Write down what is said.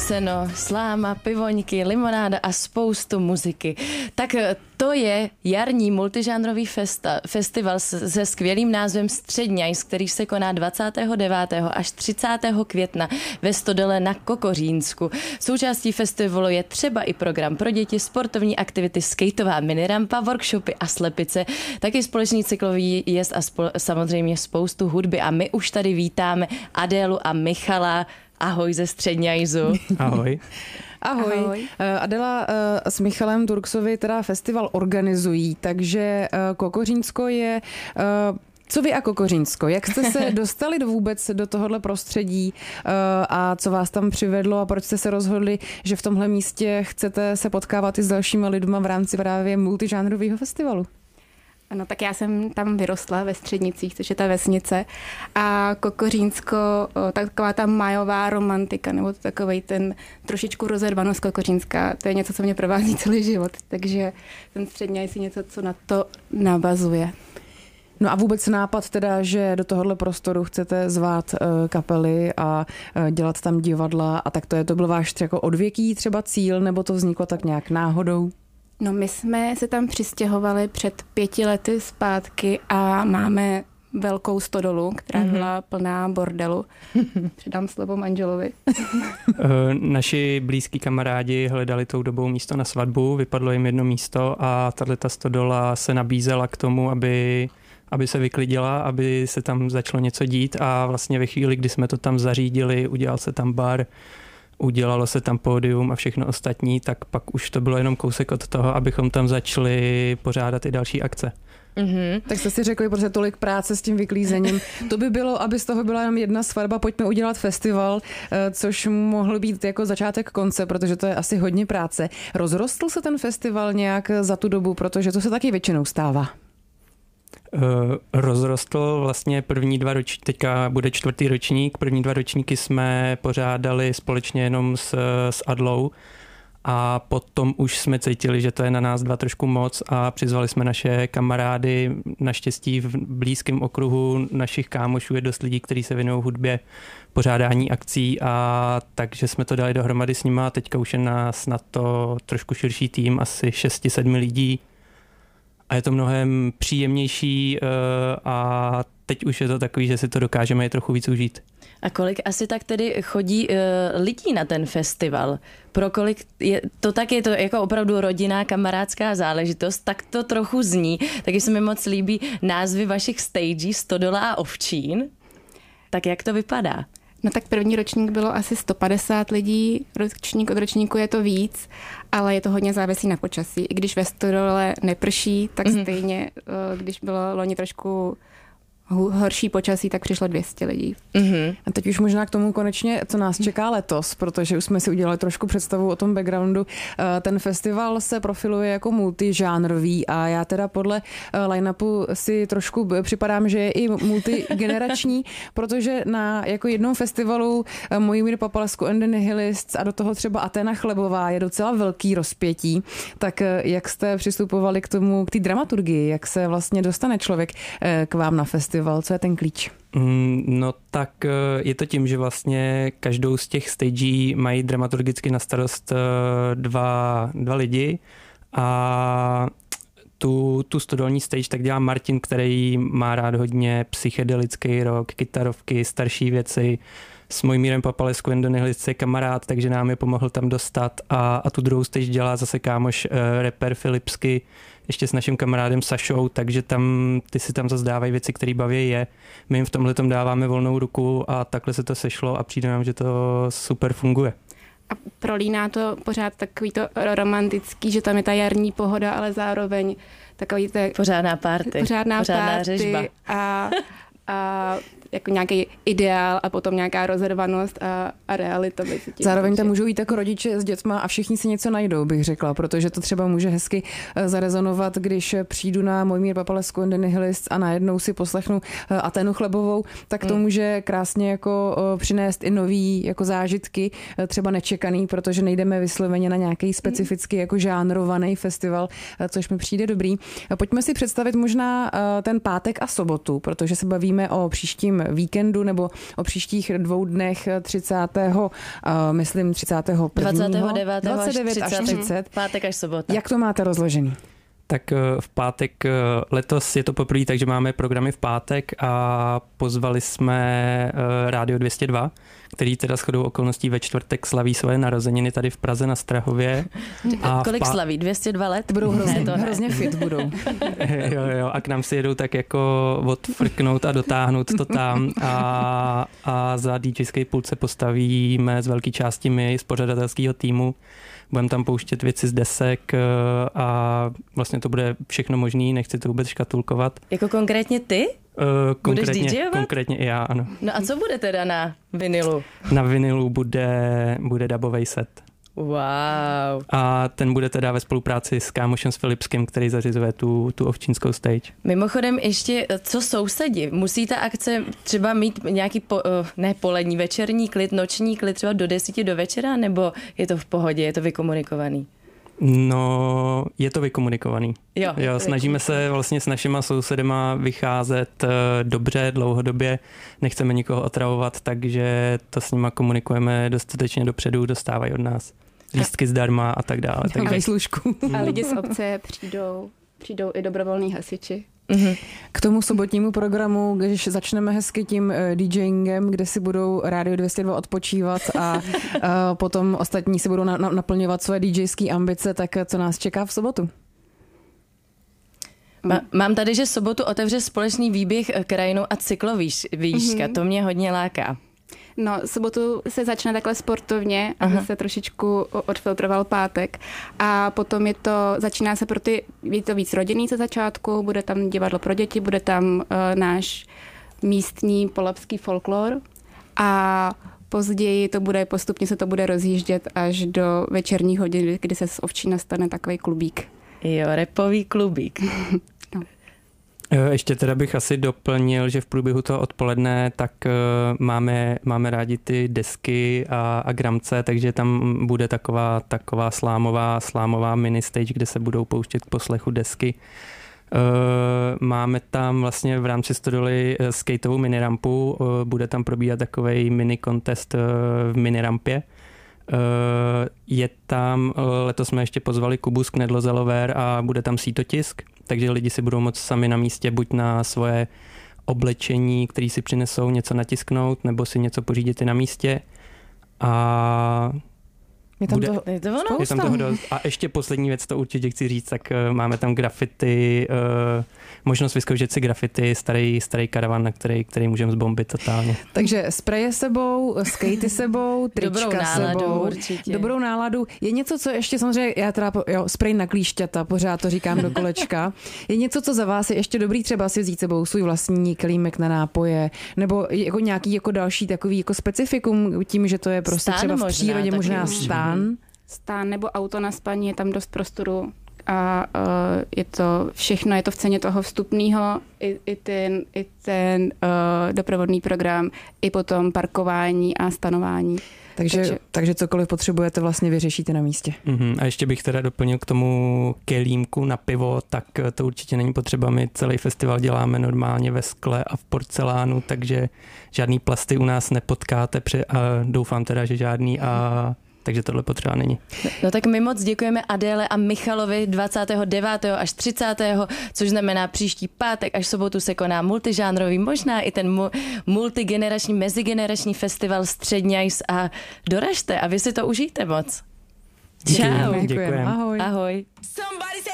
seno, sláma, pivoňky, limonáda a spoustu muziky. Tak to je jarní multižánrový festival se skvělým názvem Středňajs, který se koná 29. až 30. května ve Stodole na Kokořínsku. Součástí festivalu je třeba i program pro děti, sportovní aktivity, skateová minirampa, workshopy a slepice, taky společný cyklový jezd a samozřejmě spoustu hudby. A my už tady vítáme Adélu a Michala. Ahoj ze Středňajsu. Ahoj. Ahoj. Adela s Michalem Turksovi teda festival organizují, takže Kokořínsko je... Co vy a Kokořínsko? Jak jste se dostali vůbec do tohohle prostředí a co vás tam přivedlo a proč jste se rozhodli, že v tomhle místě chcete se potkávat i s dalšíma lidma v rámci právě multižánrového festivalu? No tak já jsem tam vyrostla ve Střednicích, což je ta vesnice, a Kokořínsko, taková ta májová romantika, nebo takovej ten trošičku rozervanost Kokořínska, to je něco, co mě provází celý život, takže ten Středňajs je něco, co na to navazuje. No a vůbec nápad teda, že do tohohle prostoru chcete zvát kapely a dělat tam divadla a tak to byl váš jako odvěký třeba cíl, nebo to vzniklo tak nějak náhodou? No my jsme se tam přistěhovali před 5 lety zpátky a máme velkou stodolu, která byla plná bordelu. Předám slovo manželovi. Naši blízký kamarádi hledali tou dobou místo na svatbu, vypadlo jim jedno místo a tato stodola se nabízela k tomu, aby se vyklidila, aby se tam začalo něco dít a vlastně ve chvíli, kdy jsme to tam zařídili, udělal se tam bar, udělalo se tam pódium a všechno ostatní, tak pak už to bylo jenom kousek od toho, abychom tam začali pořádat i další akce. Mm-hmm. Tak jste si řekli, protože tolik práce s tím vyklízením. To by bylo, aby z toho byla jenom jedna svatba, pojďme udělat festival, což mohl být jako začátek konce, protože to je asi hodně práce. Rozrostl se ten festival nějak za tu dobu, protože to se taky většinou stává. Rozrostl vlastně první 2 ročníky, teďka bude 4. ročník, první 2 ročníky jsme pořádali společně jenom s Adlou a potom už jsme cítili, že to je na nás 2 trošku moc a přizvali jsme naše kamarády, naštěstí v blízkém okruhu našich kámošů je dost lidí, kteří se věnují hudbě, pořádání akcí a takže jsme to dali dohromady s nima a teďka už je nás na to trošku širší tým, asi 6-7 lidí. A je to mnohem příjemnější a teď už je to takový, že si to dokážeme i trochu víc užít. A kolik asi tak tedy chodí lidí na ten festival? Pro kolik je to jako opravdu rodinná, kamarádská záležitost, tak to trochu zní. Taky se mi moc líbí názvy vašich stagí Stodola a Ovčín. Tak jak to vypadá? No tak první ročník bylo asi 150 lidí, ročník od ročníku je to víc, ale je to hodně závislí na počasí. I když ve Stodole neprší, tak stejně, když bylo loni trošku horší počasí, tak přišlo 200 lidí. A teď už možná k tomu konečně, co nás čeká letos, protože už jsme si udělali trošku představu o tom backgroundu. Ten festival se profiluje jako multižánrový a já teda podle line-upu si trošku připadám, že je i multigenerační, protože na jako jednom festivalu Mojmír Papalescu and the Nihilists a do toho třeba Aténa Chlebová je docela velký rozpětí. Tak jak jste přistupovali k té dramaturgii, jak se vlastně dostane člověk k vám na festival? Co je ten klíč? No tak je to tím, že vlastně každou z těch stagí mají dramaturgicky na starost dva lidi a tu stodolní stage tak dělá Martin, který má rád hodně psychedelický rock, kytarovky, starší věci. S Mojmírem Papalescu and the Nihilists je kamarád, takže nám je pomohl tam dostat a tu druhou stage dělá zase kámoš rapper Filipsky, ještě s naším kamarádem Sašou, takže ty si tam zase dávají věci, které baví je. My jim v tomhletom dáváme volnou ruku a takhle se to sešlo a přijde nám, že to super funguje. A prolíná to pořád takový to romantický, že tam je ta jarní pohoda, ale zároveň takový pořádná party. Pořádná řežba. A jako nějaký ideál a potom nějaká rozervanost a realita. Zároveň tam můžou jít jako rodiče s dětma a všichni si něco najdou, bych řekla, protože to třeba může hezky zarezonovat, když přijdu na Mojmír Papalescu and the Nihilists a najednou si poslechnu Aténu Chlebovou, tak to může krásně jako přinést i nový jako zážitky, třeba nečekaný, protože nejdeme vysloveně na nějaký specificky jako žánrovaný festival, což mi přijde dobrý. Pojďme si představit možná ten pátek a sobotu, protože se bavíme o příštím víkendu nebo o příštích 2 dnech 30. Myslím 31. 29 až 30. Pátek až sobota. Jak to máte rozložený? Tak v pátek letos je to poprvé, takže máme programy v pátek a pozvali jsme Rádio 202, který teda shodou okolností ve čtvrtek slaví svoje narozeniny tady v Praze na Strahově. A kolik slaví? 202 let? Budou hrozně fit budou. Jo, a k nám si jedou tak jako odfrknout a dotáhnout to tam a za DJský pult se postavíme z velké části my z pořadatelského týmu. Budeme tam pouštět věci z desek a vlastně to bude všechno možný, nechci to vůbec škatulkovat. Jako konkrétně ty? Budeš DJovat? Konkrétně i já, ano. No a co bude teda na vinilu? Na vinilu bude dabovej set. Wow. A ten bude teda ve spolupráci s kámošem s Filipským, který zařizuje tu ovčínskou stage. Mimochodem ještě, co sousedi? Musí ta akce třeba mít nějaký, polední, večerní klid, noční klid třeba do 10 do večera, nebo je to v pohodě, je to vykomunikovaný? No, je to vykomunikovaný. Jo, snažíme se vlastně s našima sousedema vycházet dobře, dlouhodobě. Nechceme nikoho otravovat, takže to s nima komunikujeme dostatečně dopředu, dostávají od nás lístky zdarma a tak dále. Takže služku. A lidi z obce přijdou i dobrovolní hasiči. K tomu sobotnímu programu, když začneme hezky tím DJingem, kde si budou Rádio 202 odpočívat a potom ostatní si budou naplňovat své DJské ambice, tak co nás čeká v sobotu? Mám tady, že sobotu otevře společný výběh krajinou a cyklovíška. To mě hodně láká. No, sobotu se začne takhle sportovně, aby se trošičku odfiltroval pátek. A potom začíná se je to víc rodinný ze začátku, bude tam divadlo pro děti, bude tam náš místní polabský folklor a později postupně se to bude rozjíždět až do večerních hodin, kdy se z Ovčína stane takový klubík. Jo, rapový klubík. Ještě teda bych asi doplnil, že v průběhu toho odpoledne tak máme rádi ty desky a gramce, takže tam bude taková slámová mini stage, kde se budou pouštět k poslechu desky. Máme tam vlastně v rámci Stodoly skateovou minirampu, bude tam probíhat takovej mini contest v minirampě. Je tam, letos jsme ještě pozvali Kubu z Knedlozelover a bude tam sítotisk, takže lidi si budou moct sami na místě buď na svoje oblečení, který si přinesou, něco natisknout, nebo si něco pořídit i na místě. A je tam toho dost. A ještě poslední věc, to určitě chci říct, tak máme tam graffiti, možnost vyzkoušet si graffiti, starý karavan, na který můžeme zbombit totálně. Takže spreje sebou, skatey sebou, trička sebou. Dobrou náladu. Je něco, co ještě samozřejmě, já teda sprej na klíšťata, pořád to říkám do kolečka. Je něco, co za vás je ještě dobrý třeba si vzít sebou svůj vlastní kelímek na nápoje, nebo jako nějaký jako další takový jako specifikum tím, že to je prostě stán třeba v přírodě možná stán nebo auto na spaní, je tam dost prostoru a je to v ceně toho vstupného, i ten doprovodný program, i potom parkování a stanování. Takže cokoliv potřebujete, vlastně vyřešíte na místě. A ještě bych teda doplnil k tomu kelímku na pivo, tak to určitě není potřeba. My celý festival děláme normálně ve skle a v porcelánu, takže žádný plasty u nás nepotkáte, a doufám teda, že žádný takže tohle potřeba není. No tak my moc děkujeme Adéle a Michalovi 29. až 30., což znamená příští pátek až sobotu se koná multižánrový, možná i ten multigenerační, mezigenerační festival Středňajs a doražte a vy si to užijte moc. Čau. Děkujeme. Ahoj. Ahoj.